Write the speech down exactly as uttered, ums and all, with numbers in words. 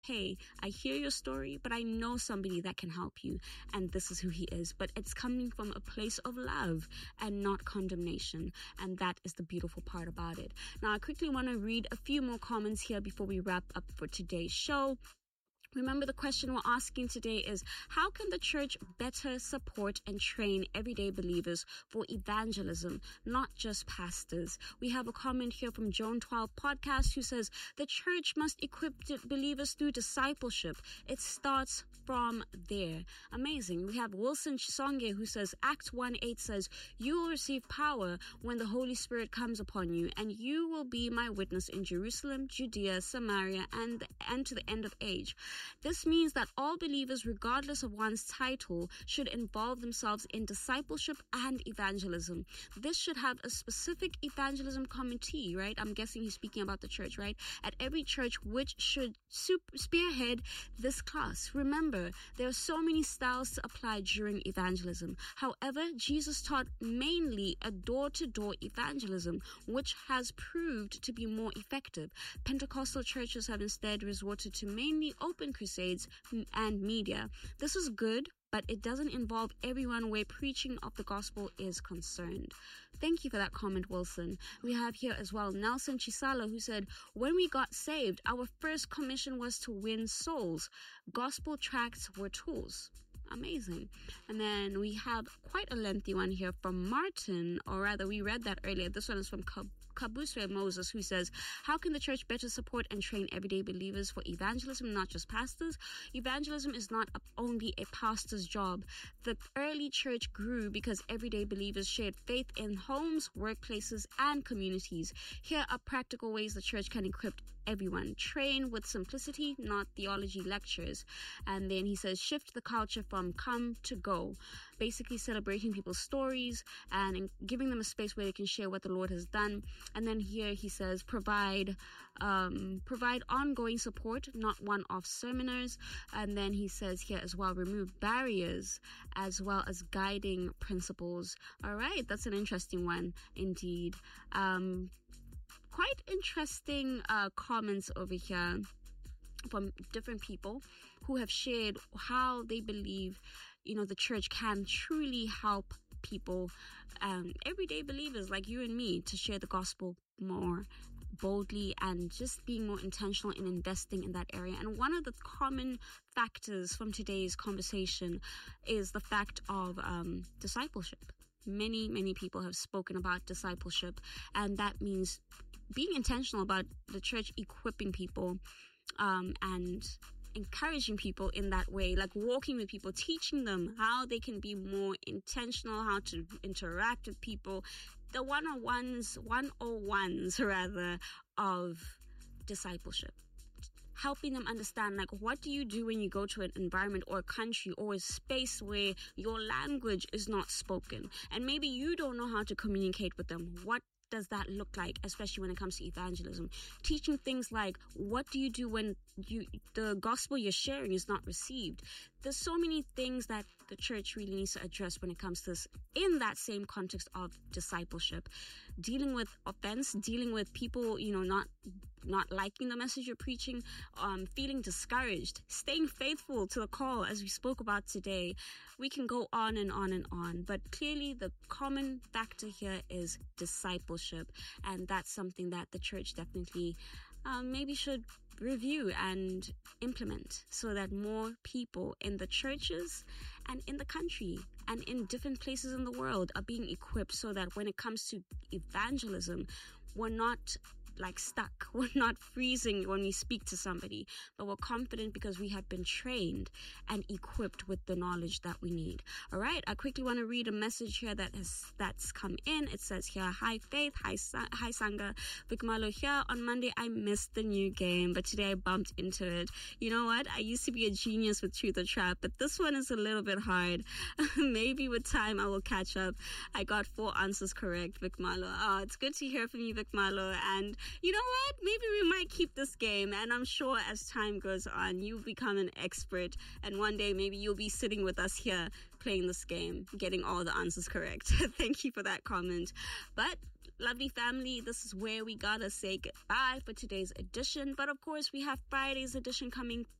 hey, I hear your story, but I know somebody that can help you, and this is who he is. But it's coming from a place of love and not condemnation, and that is the beautiful part about it. Now, I quickly want to read a few more comments here before we wrap up for today's show. Remember, the question we're asking today is, how can the church better support and train everyday believers for evangelism, not just pastors? We have a comment here from Joan twelve Podcast who says, the church must equip believers through discipleship. It starts from there. Amazing. We have Wilson Chisonge who says, Acts one eight says, you will receive power when the Holy Spirit comes upon you, and you will be my witness in Jerusalem, Judea, Samaria, and, and to the end of age. This means that all believers, regardless of one's title, should involve themselves in discipleship and evangelism. This should have a specific evangelism committee, right? I'm guessing he's speaking about the church, right? At every church, which should super spearhead this class. Remember, there are so many styles to apply during evangelism. However, Jesus taught mainly a door-to-door evangelism, which has proved to be more effective. Pentecostal churches have instead resorted to mainly open crusades and media. This is good, but it doesn't involve everyone where preaching of the gospel is concerned. Thank you for that comment, Wilson. We have here as well Nelson Chisalo, who said, when we got saved, our first commission was to win souls. Gospel tracts were tools. Amazing. And then we have quite a lengthy one here from Martin, or rather we read that earlier. This one is from Kabuswe Moses, who says, how can the church better support and train everyday believers for evangelism, not just pastors? Evangelism is not only a pastor's job. The early church grew because everyday believers shared faith in homes, workplaces, and communities. Here are practical ways the church can equip everyone. Train with simplicity, not theology lectures. And then he says, shift the culture from come to go, basically celebrating people's stories and giving them a space where they can share what the Lord has done. And then here he says, provide um, provide ongoing support, not one-off seminars. And then he says here as well, remove barriers as well as guiding principles. All right, that's an interesting one indeed. Um, quite interesting uh, comments over here from different people who have shared how they believe, you know, the church can truly help people, um, everyday believers like you and me, to share the gospel more boldly and just being more intentional in investing in that area. And one of the common factors from today's conversation is the fact of um, discipleship. Many, many people have spoken about discipleship, and that means being intentional about the church equipping people um, and encouraging people in that way, like walking with people, teaching them how they can be more intentional, how to interact with people, the one-on-ones, one-on-ones rather, of discipleship. Helping them understand, like, what do you do when you go to an environment or a country or a space where your language is not spoken, and maybe you don't know how to communicate with them? What does that look like, especially when it comes to evangelism? Teaching things like, what do you do when you the gospel you're sharing is not received? There's so many things that the church really needs to address when it comes to this, in that same context of discipleship. Dealing with offense, dealing with people, you know, not not liking the message you're preaching, um, feeling discouraged, staying faithful to the call, as we spoke about today. We can go on and on and on, but clearly the common factor here is discipleship, and that's something that the church definitely um, maybe should review and implement, so that more people in the churches and in the country and in different places in the world are being equipped, so that when it comes to evangelism, we're not like stuck. We're not freezing when we speak to somebody, but we're confident because we have been trained and equipped with the knowledge that we need. All right, I quickly want to read a message here that has that's come in. It says here, hi Faith, hi, hi Sanga, Vikmalo here. On Monday I missed the new game, but today I bumped into it. You know what? I used to be a genius with Truth or Trap, but this one is a little bit hard. Maybe with time I will catch up. I got four answers correct, Vikmalo. Oh, it's good to hear from you, Vikmalo. And you know what? Maybe we might keep this game, and I'm sure as time goes on, you'll become an expert, and one day maybe you'll be sitting with us here playing this game, getting all the answers correct. Thank you for that comment. But Lovely family, this is where we gotta say goodbye for today's edition. But of course, we have Friday's edition coming